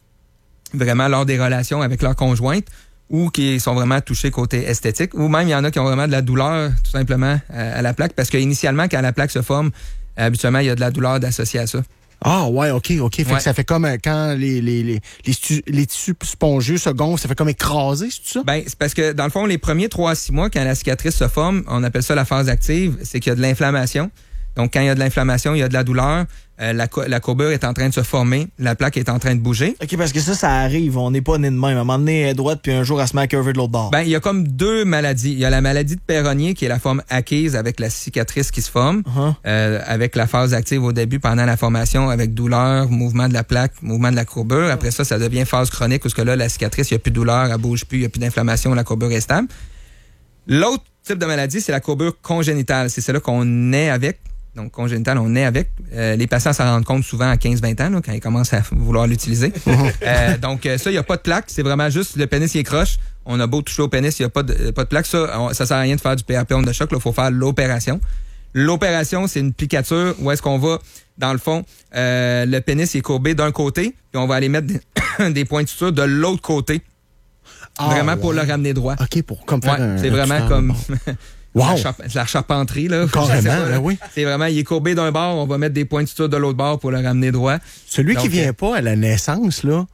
Speaker 3: vraiment lors des relations avec leur conjointe ou qui sont vraiment touchés côté esthétique, ou même il y en a qui ont vraiment de la douleur tout simplement à la plaque, parce qu'initialement, quand la plaque se forme, habituellement, il y a de la douleur d'associer à ça.
Speaker 1: Ah ouais, OK. Fait que ça fait comme quand les tissus spongieux se gonflent, ça fait comme écraser, c'est ça?
Speaker 3: Ben, c'est parce que dans le fond, les premiers 3 à 6 mois, quand la cicatrice se forme, on appelle ça la phase active, c'est qu'il y a de l'inflammation. Donc, quand il y a de l'inflammation, il y a de la douleur. La courbure est en train de se former. La plaque est en train de bouger.
Speaker 2: OK, parce que ça arrive. On n'est pas né de même. À un moment donné, elle est droite, puis un jour, elle se met à curver de l'autre bord.
Speaker 3: Ben, il y a comme 2 maladies. Il y a la maladie de Peyronie, qui est la forme acquise avec la cicatrice qui se forme, avec la phase active au début, pendant la formation, avec douleur, mouvement de la plaque, mouvement de la courbure. Après ça devient phase chronique, parce que là, la cicatrice, il n'y a plus de douleur, elle bouge plus, il n'y a plus d'inflammation, la courbure est stable. L'autre type de maladie, c'est la courbure congénitale. C'est celle-là qu'on naît avec. Donc, congénital, on naît avec. Les patients s'en rendent compte souvent à 15-20 ans, là, quand ils commencent à vouloir l'utiliser. Donc, ça, il n'y a pas de plaque. C'est vraiment juste le pénis, il est croche. On a beau toucher au pénis, il n'y a pas de plaque. Ça sert à rien de faire du PRP onde de choc. Il faut faire l'opération. L'opération, c'est une piqûre où est-ce qu'on va, dans le fond, le pénis est courbé d'un côté, puis on va aller mettre des points de suture de l'autre côté. Vraiment pour le ramener droit.
Speaker 1: OK, pour comme faire
Speaker 3: c'est vraiment comme...
Speaker 1: Wow.
Speaker 3: La charpenterie, là.
Speaker 1: Carrément, oui.
Speaker 3: C'est vraiment, il est courbé d'un bord, on va mettre des points de suture de l'autre bord pour le ramener droit.
Speaker 1: Celui qui vient pas à la naissance, là,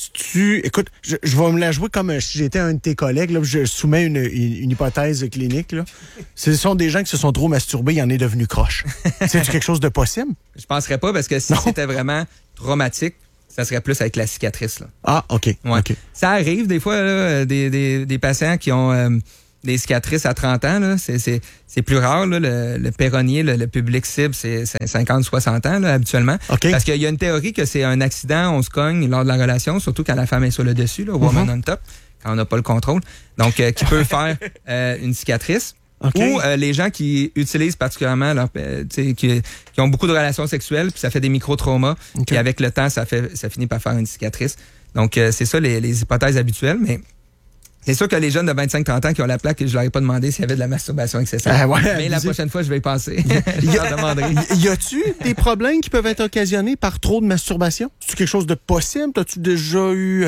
Speaker 1: écoute, je vais me la jouer comme si j'étais un de tes collègues, là, je soumets une hypothèse clinique, là. Ce sont des gens qui se sont trop masturbés, il en est devenu croche. C'est-tu quelque chose de possible?
Speaker 3: Je penserais pas, parce que si c'était vraiment traumatique, ça serait plus avec la cicatrice, là.
Speaker 1: Ah, OK.
Speaker 3: Ouais.
Speaker 1: OK.
Speaker 3: Ça arrive, des fois, là, des patients qui ont, des cicatrices à 30 ans, là, c'est plus rare. Là, le péronnier, le public cible, c'est 50-60 ans là, habituellement.
Speaker 1: Okay.
Speaker 3: Parce qu'il y a une théorie que c'est un accident, on se cogne lors de la relation, surtout quand la femme est sur le dessus, là, woman on top, quand on n'a pas le contrôle. Donc, qui peut faire une cicatrice.
Speaker 1: Okay.
Speaker 3: Ou les gens qui utilisent particulièrement qui ont beaucoup de relations sexuelles, puis ça fait des micro-traumas, puis avec le temps, ça finit par faire une cicatrice. Donc, c'est ça les hypothèses habituelles, mais c'est sûr que les jeunes de 25-30 ans qui ont la plaque, je leur ai pas demandé s'il y avait de la masturbation excessive. Mais la prochaine fois, je vais y passer. Je leur demanderai.
Speaker 1: Y a-tu des problèmes qui peuvent être occasionnés par trop de masturbation? C'est quelque chose de possible? T'as-tu déjà eu...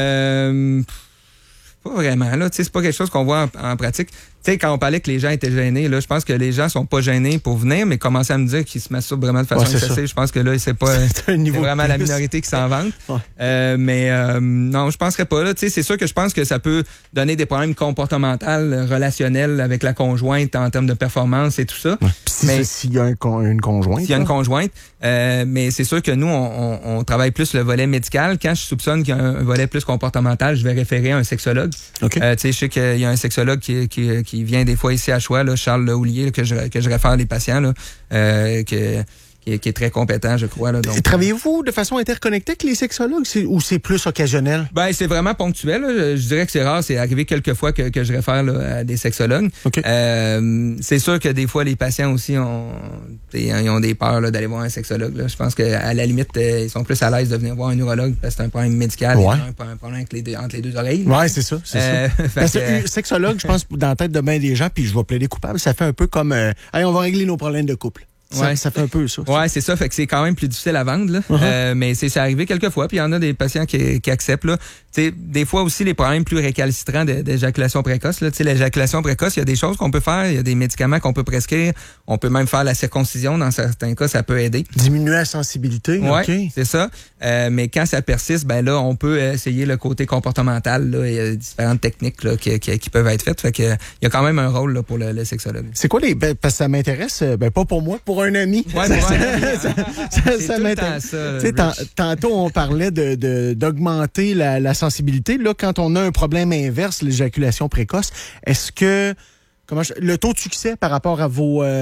Speaker 3: Pas vraiment, là. Tu sais, c'est pas quelque chose qu'on voit en pratique. Tu sais, quand on parlait que les gens étaient gênés, là, je pense que les gens sont pas gênés pour venir, mais commencer à me dire qu'ils se masturbent vraiment de façon excessive, je pense que là, c'est vraiment la minorité qui s'en vante. Ouais. Non, je penserais pas, là. Tu sais, c'est sûr que je pense que ça peut donner des problèmes comportementaux, relationnels avec la conjointe en termes de performance et tout ça.
Speaker 1: Ouais. Mais s'il y a une conjointe.
Speaker 3: S'il y a une conjointe. Mais c'est sûr que nous, on travaille plus le volet médical. Quand je soupçonne qu'il y a un volet plus comportemental, je vais référer à un sexologue.
Speaker 1: Okay.
Speaker 3: Tu sais, je sais qu'il y a un sexologue qui vient des fois ici à Choix, là, Charles Lehoulier, là, que je réfère les patients, là, qui est très compétent, je crois. Là, donc,
Speaker 1: travaillez-vous de façon interconnectée avec les sexologues ou c'est plus occasionnel? Ben,
Speaker 3: c'est vraiment ponctuel. Là. Je dirais que c'est rare. C'est arrivé quelques fois que je réfère là, à des sexologues.
Speaker 1: Okay.
Speaker 3: C'est sûr que des fois, les patients aussi ils ont des peurs là, d'aller voir un sexologue. Là. Je pense qu'à la limite, ils sont plus à l'aise de venir voir un neurologue parce que c'est un problème médical et un problème entre les deux oreilles.
Speaker 1: Oui, c'est ça. Parce que sexologue, je pense, dans la tête de bien des gens, puis je vais plaider coupable, ça fait un peu comme hey, on va régler nos problèmes de couple. Ça fait un peu ça.
Speaker 3: Ouais, c'est ça. Fait que c'est quand même plus difficile à vendre, là. Mais c'est arrivé quelques fois. Puis il y en a des patients qui acceptent, là. T'sais, des fois aussi, les problèmes plus récalcitrants d'éjaculation précoce, là. T'sais, l'éjaculation précoce, il y a des choses qu'on peut faire. Il y a des médicaments qu'on peut prescrire. On peut même faire la circoncision. Dans certains cas, ça peut aider.
Speaker 1: Diminuer la sensibilité.
Speaker 3: Ouais, c'est ça. Mais quand ça persiste, ben là, on peut essayer le côté comportemental, là. Il y a différentes techniques, là, qui peuvent être faites. Fait que, il y a quand même un rôle, là, pour le sexologue.
Speaker 1: C'est quoi parce que ça m'intéresse, pas pour moi, pour un ami.
Speaker 3: Ouais,
Speaker 1: ça m'intéresse. Tantôt, on parlait d'augmenter la sensibilité. Là, quand on a un problème inverse, l'éjaculation précoce, est-ce que Le taux de succès par rapport à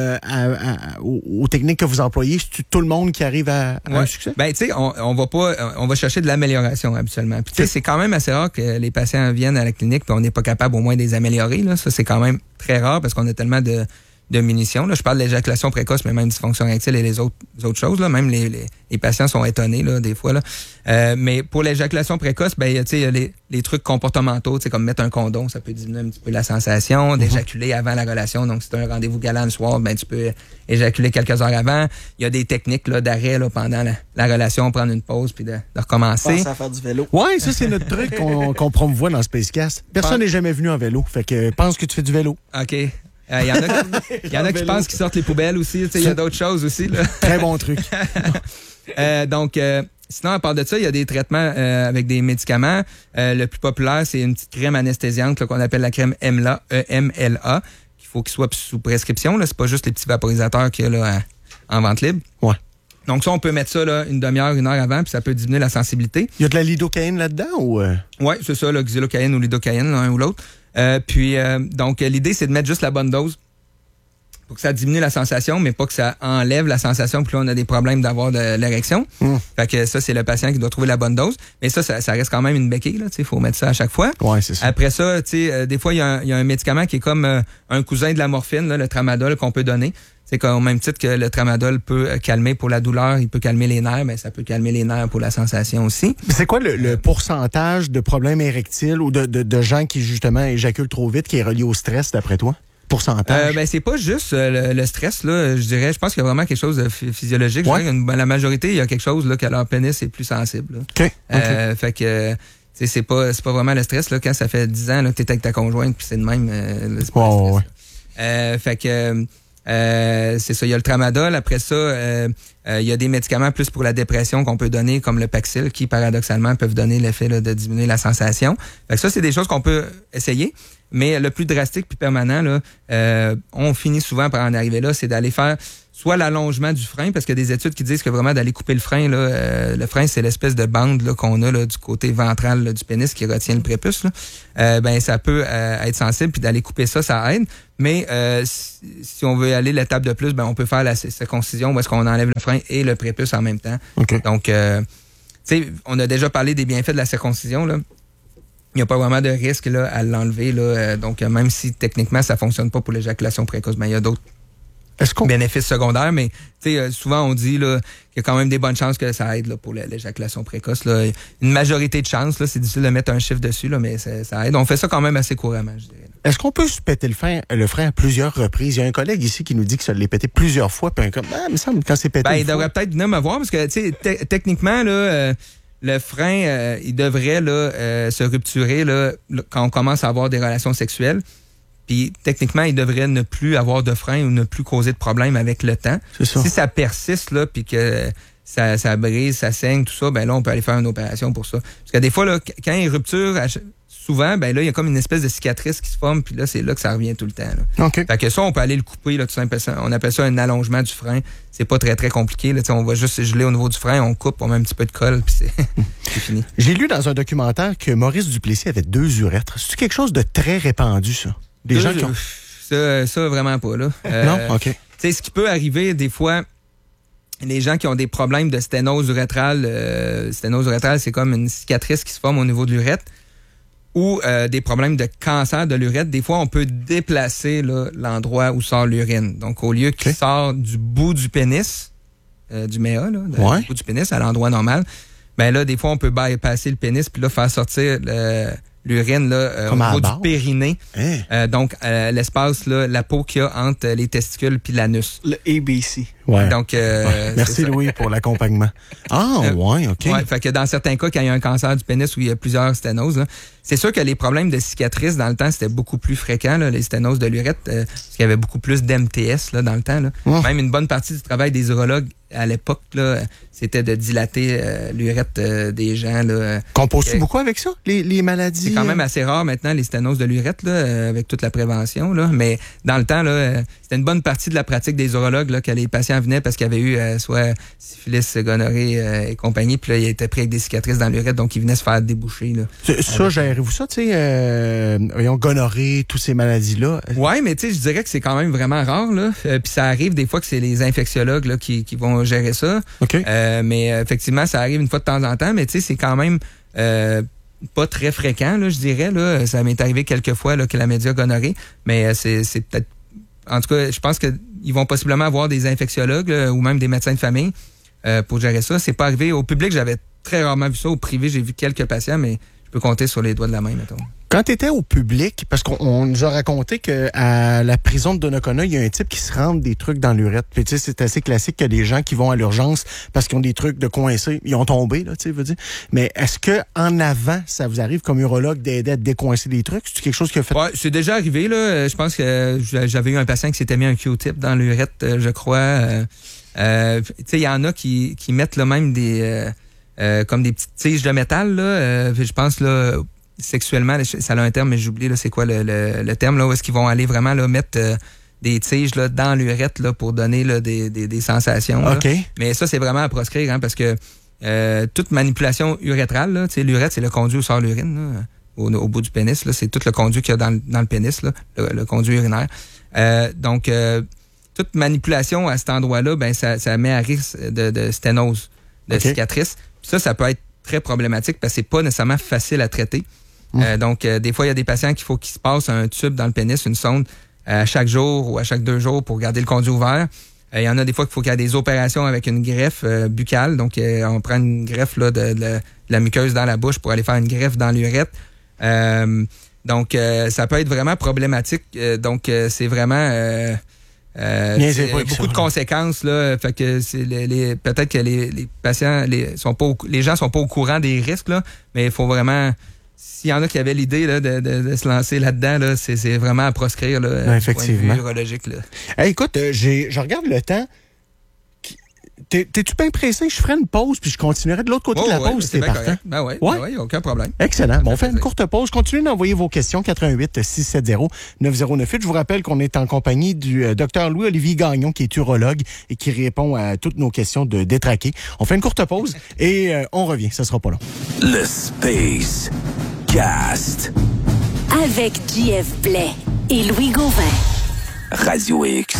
Speaker 1: aux techniques que vous employez, c'est tout le monde qui arrive à un succès?
Speaker 3: Ben, tu sais, on va chercher de l'amélioration habituellement. Puis, tu sais, c'est quand même assez rare que les patients viennent à la clinique puis on n'est pas capable au moins de les améliorer, là. Ça, c'est quand même très rare parce qu'on a tellement de munitions. Là. Je parle de l'éjaculation précoce, mais même dysfonction érectile et les autres choses. Là. Même les patients sont étonnés là, des fois. Là. Mais pour l'éjaculation précoce, ben, il y a les trucs comportementaux, comme mettre un condom, ça peut diminuer un petit peu la sensation, d'éjaculer avant la relation. Donc, si tu as un rendez-vous galant le soir, ben, tu peux éjaculer quelques heures avant. Il y a des techniques là, d'arrêt là, pendant la relation, prendre une pause puis de recommencer.
Speaker 2: Pense à faire du vélo.
Speaker 1: Oui, ça, c'est notre truc qu'on promouvoit dans Spacecast. Personne n'est jamais venu en vélo. Fait que pense que tu fais du vélo.
Speaker 3: OK. Il y en a qui pensent qu'ils sortent les poubelles aussi. Il y a d'autres choses aussi. Là.
Speaker 1: Très bon truc.
Speaker 3: Donc, sinon, à part de ça, il y a des traitements avec des médicaments. Le plus populaire, c'est une petite crème anesthésiante là, qu'on appelle la crème EMLA, EMLA, qu'il faut qu'il soit sous prescription. Là. C'est pas juste les petits vaporisateurs qu'il y a là, en vente libre.
Speaker 1: Ouais.
Speaker 3: Donc ça, on peut mettre ça là, une demi-heure, une heure avant, puis ça peut diminuer la sensibilité.
Speaker 1: Il y a de la lidocaïne là-dedans ou...
Speaker 3: Oui, c'est ça, la xylocaïne ou lidocaïne, l'un ou l'autre. Donc, l'idée, c'est de mettre juste la bonne dose pour que ça diminue la sensation, mais pas que ça enlève la sensation, puis là, on a des problèmes d'avoir de l'érection. Fait que ça, c'est le patient qui doit trouver la bonne dose. Mais ça reste quand même une béquille, là, il faut mettre ça à chaque fois.
Speaker 1: Ouais, c'est ça.
Speaker 3: Après ça, des fois, il y a un médicament qui est comme un cousin de la morphine, là, le tramadol, qu'on peut donner. C'est au même titre que le tramadol peut calmer pour la douleur, il peut calmer les nerfs, mais ça peut calmer les nerfs pour la sensation aussi.
Speaker 1: C'est quoi le pourcentage de problèmes érectiles ou de gens qui, justement, éjaculent trop vite qui est relié au stress, d'après toi? Pourcentage?
Speaker 3: C'est pas juste le stress, là, je dirais. Je pense qu'il y a vraiment quelque chose de physiologique.
Speaker 1: Ouais.
Speaker 3: Je dirais que la majorité, il y a quelque chose là, que leur pénis est plus sensible. Là.
Speaker 1: OK.
Speaker 3: Fait que c'est pas vraiment le stress là, quand ça fait 10 ans là, que t'es avec ta conjointe puis c'est de même. C'est pas le stress. Fait que c'est ça, il y a le tramadol. Après ça, il y a des médicaments plus pour la dépression qu'on peut donner, comme le Paxil, qui paradoxalement peuvent donner l'effet là, de diminuer la sensation. Fait que ça, c'est des choses qu'on peut essayer. Mais le plus drastique puis permanent, là, on finit souvent par en arriver là, c'est d'aller faire soit l'allongement du frein, parce qu'il y a des études qui disent que vraiment d'aller couper le frein, là, le frein, c'est l'espèce de bande là, qu'on a là, du côté ventral là, du pénis qui retient le prépuce. Là. Ça peut être sensible, puis d'aller couper ça aide. Mais si on veut aller l'étape de plus, on peut faire la circoncision où est-ce qu'on enlève le frein et le prépuce en même temps.
Speaker 1: Okay.
Speaker 3: Donc, on a déjà parlé des bienfaits de la circoncision, là. Il n'y a pas vraiment de risque là, à l'enlever. Là. Donc, même si techniquement, ça ne fonctionne pas pour l'éjaculation précoce, il y a d'autres bénéfices secondaires. Mais souvent, on dit là, qu'il y a quand même des bonnes chances que ça aide là, pour l'éjaculation précoce. Là. Une majorité de chances, là, c'est difficile de mettre un chiffre dessus, là, mais ça aide. On fait ça quand même assez couramment, je dirais.
Speaker 1: Est-ce qu'on peut se péter le frein à plusieurs reprises? Il y a un collègue ici qui nous dit que ça l'est pété plusieurs fois. Puis il me semble que quand c'est pété
Speaker 3: il devrait peut-être venir me voir parce que techniquement, là... le frein, il devrait là, se rupturer là, quand on commence à avoir des relations sexuelles. Puis techniquement, il devrait ne plus avoir de frein ou ne plus causer de problème avec le temps.
Speaker 1: C'est ça.
Speaker 3: Si ça persiste là, puis que ça brise, ça saigne, tout ça, là, on peut aller faire une opération pour ça. Parce que des fois, là, quand il rupture, souvent, là, il y a comme une espèce de cicatrice qui se forme, puis là, c'est là que ça revient tout le temps. Là.
Speaker 1: Okay.
Speaker 3: Fait que ça, on peut aller le couper, là, tout simplement. On appelle ça un allongement du frein. C'est pas très, très compliqué. Là, on va juste geler au niveau du frein, on coupe, on met un petit peu de colle, puis c'est fini.
Speaker 1: J'ai lu dans un documentaire que Maurice Duplessis avait 2 urètres. C'est quelque chose de très répandu, ça? Des gens qui ont...
Speaker 3: Ça, vraiment pas, là.
Speaker 1: Non? OK.
Speaker 3: Ce qui peut arriver, des fois, les gens qui ont des problèmes de sténose urétrale, c'est comme une cicatrice qui se forme au niveau de l'urètre, ou des problèmes de cancer de l'urètre, des fois, on peut déplacer là, l'endroit où sort l'urine. Donc, au lieu qu'il sort du bout du pénis, du méa, là, du bout du pénis, à l'endroit normal, là, des fois, on peut bypasser le pénis puis là, faire sortir l'urine là, au niveau du périnée. Donc, l'espace, là, la peau qu'il y a entre les testicules puis l'anus.
Speaker 2: Le ABC.
Speaker 1: Ouais.
Speaker 3: Donc,
Speaker 1: merci Louis pour l'accompagnement. OK.
Speaker 3: Ouais, fait que dans certains cas, quand il y a un cancer du pénis où il y a plusieurs sténoses, là, c'est sûr que les problèmes de cicatrices, dans le temps, c'était beaucoup plus fréquent, là, les sténoses de l'urètre, parce qu'il y avait beaucoup plus d'MTS là, dans le temps. Là. Même une bonne partie du travail des urologues à l'époque, là, c'était de dilater l'urètre des gens. Là,
Speaker 1: qu'on pose beaucoup avec ça, les maladies?
Speaker 3: C'est quand même assez rare maintenant, les sténoses de l'urètre, là, avec toute la prévention. Là. Mais dans le temps, là, c'était une bonne partie de la pratique des urologues là, que les patients venaient parce qu'ils avaient eu soit syphilis, gonorrhée et compagnie. Puis là, ils étaient pris avec des cicatrices dans l'urètre, donc ils venaient se faire déboucher. Là.
Speaker 1: Ça, gérez-vous ça, tu sais, gonorrhée, toutes ces maladies-là?
Speaker 3: Oui, mais tu sais, je dirais que c'est quand même vraiment rare. Là. Puis ça arrive des fois que c'est les infectiologues là, qui vont gérer ça.
Speaker 1: OK.
Speaker 3: Mais effectivement, ça arrive une fois de temps en temps, mais tu sais, c'est quand même pas très fréquent, là, je dirais. Là. Ça m'est arrivé quelques fois là, que la média gonorrhée, mais c'est peut-être... En tout cas, je pense qu'ils vont possiblement avoir des infectiologues là, ou même des médecins de famille pour gérer ça. C'est pas arrivé. Au public, j'avais très rarement vu ça. Au privé, j'ai vu quelques patients, mais je peux compter sur les doigts de la main, mettons.
Speaker 1: Quand tu étais au public, parce qu'on nous a raconté qu'à la prison de Donnacona, il y a un type qui se rentre des trucs dans l'urètre. Puis tu sais, c'est assez classique qu'il y a des gens qui vont à l'urgence parce qu'ils ont des trucs de coincés. Ils ont tombé, là, tu sais, veux dire. Mais est-ce que en avant, ça vous arrive comme urologue d'aider à décoincer des trucs? C'est quelque chose qui a fait...
Speaker 3: Ouais, c'est déjà arrivé, là. Je pense que j'avais eu un patient qui s'était mis un Q-tip dans l'urètre, je crois. Tu sais, il y en a qui mettent là même des... comme des petites tiges de métal, là. Je pense, là... Sexuellement, ça a un terme, mais j'oublie là, c'est quoi le terme, là, où est-ce qu'ils vont aller vraiment là, mettre des tiges là, dans l'urètre là, pour donner là, des sensations.
Speaker 1: OK.
Speaker 3: Là. Mais ça, c'est vraiment à proscrire, hein, parce que toute manipulation urétrale, là, l'urètre, c'est le conduit où sort l'urine, là, au bout du pénis. Là, c'est tout le conduit qu'il y a dans le pénis, là, le conduit urinaire. Donc, toute manipulation à cet endroit-là, ben ça met à risque de sténose, de cicatrice. Puis ça peut être très problématique parce que c'est pas nécessairement facile à traiter. Donc, des fois, il y a des patients qu'il faut qu'ils se passent un tube dans le pénis, une sonde, à chaque jour ou à chaque 2 jours pour garder le conduit ouvert. Il y en a des fois qu'il faut qu'il y ait des opérations avec une greffe buccale. Donc, on prend une greffe là, de la muqueuse dans la bouche pour aller faire une greffe dans l'urètre. Donc, ça peut être vraiment problématique. Donc, c'est vraiment... beaucoup de conséquences là, fait que c'est peut-être que les patients les gens sont pas au courant des risques là, mais il faut vraiment, s'il y en a qui avaient l'idée là, de se lancer là-dedans là, c'est vraiment à proscrire là,
Speaker 1: effectivement.
Speaker 3: du point de vue urologique là.
Speaker 1: Hey, écoute, je regarde le temps. T'es-tu bien pressé? Je ferai une pause puis je continuerai de l'autre côté de la pause si t'es partant.
Speaker 3: Ben oui, aucun problème.
Speaker 1: Excellent. Bon, on fait une courte pause. Continuez d'envoyer vos questions. 88-670-9098. Je vous rappelle qu'on est en compagnie du Dr Louis-Olivier Gagnon, qui est urologue et qui répond à toutes nos questions de détraqués. On fait une courte pause et on revient. Ça sera pas long.
Speaker 4: Le Space Cast.
Speaker 5: Avec JF Blais et Louis Gauvin.
Speaker 4: Radio X.